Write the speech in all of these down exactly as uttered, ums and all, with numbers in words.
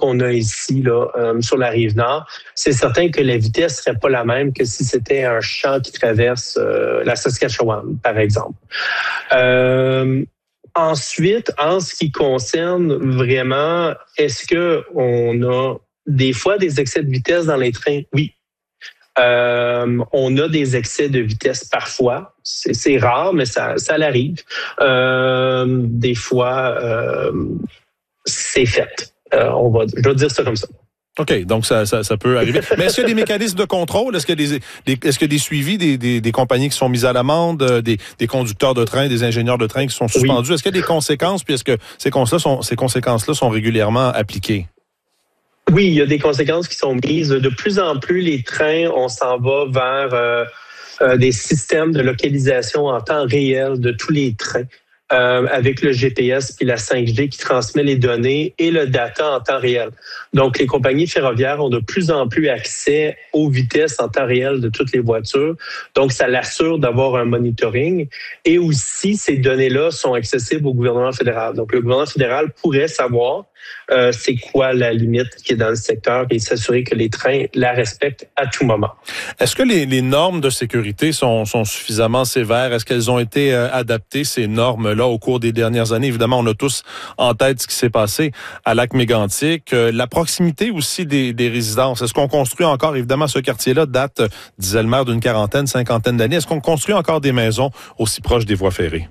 qu'on a ici là euh, sur la Rive-Nord, c'est certain que la vitesse serait pas la même que si c'était un champ qui traverse euh, la Saskatchewan, par exemple. Euh, ensuite, en ce qui concerne vraiment, est-ce que on a des fois des excès de vitesse dans les trains? Oui. Euh, on a des excès de vitesse parfois. C'est, c'est rare, mais ça, ça l'arrive. Euh, des fois, euh, c'est fait. Euh, on va, je vais dire ça comme ça. OK, donc ça, ça, ça peut arriver. Mais est-ce qu'il y a des mécanismes de contrôle? Est-ce qu'il y a des, des, est-ce qu'il y a des suivis des, des, des compagnies qui sont mises à l'amende, des, des conducteurs de train, des ingénieurs de train qui sont suspendus? Oui. Est-ce qu'il y a des conséquences? Puis est-ce que ces conséquences-là sont, ces conséquences-là sont régulièrement appliquées? Oui, il y a des conséquences qui sont mises. De plus en plus, les trains, on s'en va vers euh, euh, des systèmes de localisation en temps réel de tous les trains. Euh, avec le G P S puis la cinq G qui transmet les données et le data en temps réel. Donc, les compagnies ferroviaires ont de plus en plus accès aux vitesses en temps réel de toutes les voitures. Donc, ça l'assure d'avoir un monitoring. Et aussi, ces données-là sont accessibles au gouvernement fédéral. Donc, le gouvernement fédéral pourrait savoir euh, c'est quoi la limite qui est dans le secteur et s'assurer que les trains la respectent à tout moment. Est-ce que les, les normes de sécurité sont, sont suffisamment sévères? Est-ce qu'elles ont été euh, adaptées, ces normes-là, au cours des dernières années? Évidemment, on a tous en tête ce qui s'est passé à Lac-Mégantic. Euh, la proximité aussi des, des résidences. Est-ce qu'on construit encore, évidemment, ce quartier-là date, disait le maire, d'une quarantaine, cinquantaine d'années. Est-ce qu'on construit encore des maisons aussi proches des voies ferrées?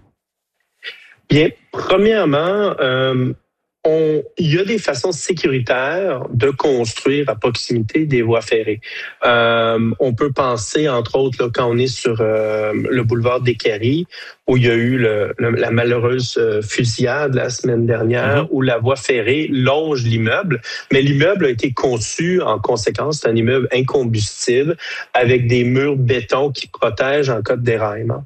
Bien, premièrement, euh, on, il y a des façons sécuritaires de construire à proximité des voies ferrées. Euh, on peut penser, entre autres, là, quand on est sur euh, le boulevard des Caries, où il y a eu le, le, la malheureuse fusillade la semaine dernière, mmh. où la voie ferrée longe l'immeuble. Mais l'immeuble a été conçu en conséquence, c'est un immeuble incombustible avec des murs béton qui protègent en cas de déraillement.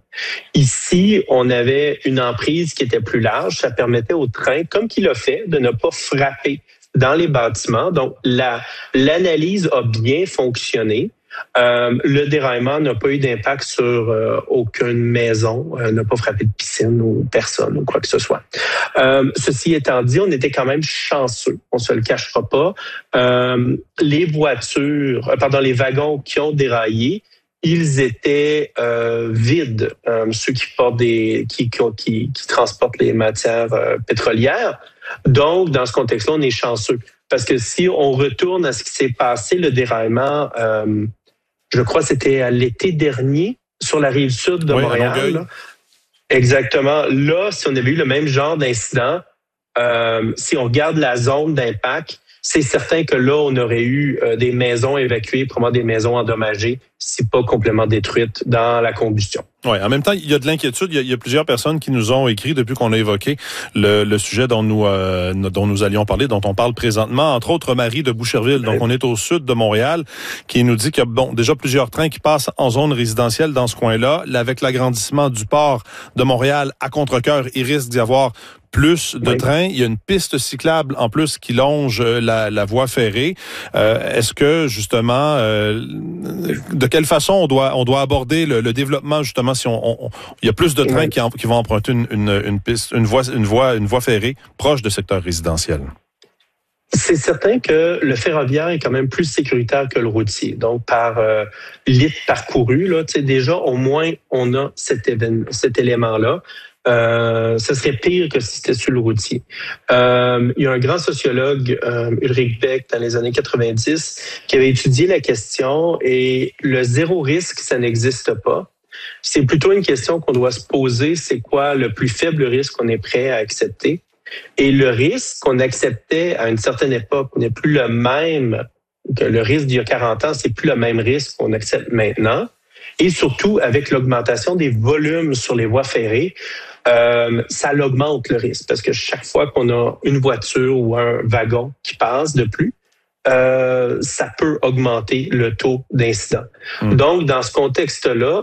Ici, on avait une emprise qui était plus large. Ça permettait au train, comme qu'il a fait, de ne pas frapper dans les bâtiments. Donc, la, l'analyse a bien fonctionné. Euh, le déraillement n'a pas eu d'impact sur euh, aucune maison, euh, n'a pas frappé de piscine ou personne ou quoi que ce soit. Euh, ceci étant dit, on était quand même chanceux, on se le cachera pas. Euh, les voitures, euh, pardon, les wagons qui ont déraillé, ils étaient euh, vides, euh, ceux qui portent des, qui, qui, qui, qui transportent les matières euh, pétrolières. Donc, dans ce contexte-là, on est chanceux. Parce que si on retourne à ce qui s'est passé, le déraillement, euh, je crois que c'était à l'été dernier, sur la rive sud de oui, Montréal. Là. Exactement. Là, si on avait eu le même genre d'incident, euh, si on regarde la zone d'impact, c'est certain que là, on aurait eu euh, des maisons évacuées, probablement des maisons endommagées, si pas complètement détruites dans la combustion. Oui, en même temps, il y a de l'inquiétude. Il y a, il y a plusieurs personnes qui nous ont écrit depuis qu'on a évoqué le, le sujet dont nous euh, dont nous allions parler, dont on parle présentement. Entre autres, Marie de Boucherville. Donc, on est au sud de Montréal, qui nous dit qu'il y a bon déjà plusieurs trains qui passent en zone résidentielle dans ce coin-là. Là, avec l'agrandissement du port de Montréal à Contrecœur, il risque d'y avoir plus de oui. trains. Il y a une piste cyclable en plus qui longe la, la voie ferrée. Euh, est-ce que justement, euh, de quelle façon on doit on doit aborder le, le développement justement si on, on il y a plus de trains oui. qui, en, qui vont emprunter une, une, une piste, une voie, une voie, une voie ferrée proche de secteurs résidentiels? C'est certain que le ferroviaire est quand même plus sécuritaire que le routier. Donc, par euh, litre parcouru, là, tu sais, déjà, au moins, on a cet, événement, cet élément-là. Euh, ce serait pire que si c'était sur le routier. Euh, il y a un grand sociologue, euh, Ulrich Beck, dans les années quatre-vingt-dix, qui avait étudié la question et le zéro risque, ça n'existe pas. C'est plutôt une question qu'on doit se poser, c'est quoi le plus faible risque qu'on est prêt à accepter? Et le risque qu'on acceptait à une certaine époque n'est plus le même que le risque d'il y a quarante ans, c'est plus le même risque qu'on accepte maintenant. Et surtout, avec l'augmentation des volumes sur les voies ferrées, euh, ça augmente le risque parce que chaque fois qu'on a une voiture ou un wagon qui passe de plus, euh, ça peut augmenter le taux d'incident. Mmh. Donc, dans ce contexte-là,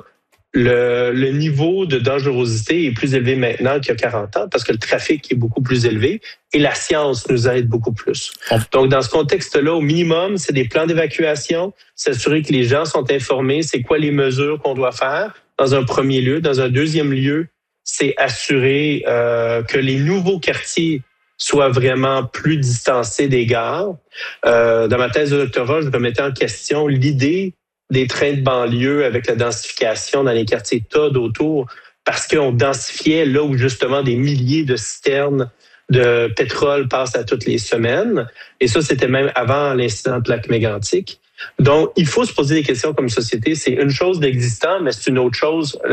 le, le niveau de dangerosité est plus élevé maintenant qu'il y a quarante ans parce que le trafic est beaucoup plus élevé et la science nous aide beaucoup plus. Donc, dans ce contexte-là, au minimum, c'est des plans d'évacuation, s'assurer que les gens sont informés, c'est quoi les mesures qu'on doit faire dans un premier lieu. Dans un deuxième lieu, c'est assurer euh, que les nouveaux quartiers soient vraiment plus distancés des gares. Euh, dans ma thèse de doctorat, je remettais en question l'idée des trains de banlieue avec la densification dans les quartiers T O D autour, parce qu'on densifiait là où justement des milliers de citernes de pétrole passent à toutes les semaines. Et ça, c'était même avant l'incident de lac mégantic. Donc, il faut se poser des questions comme société. C'est une chose d'existant, mais c'est une autre chose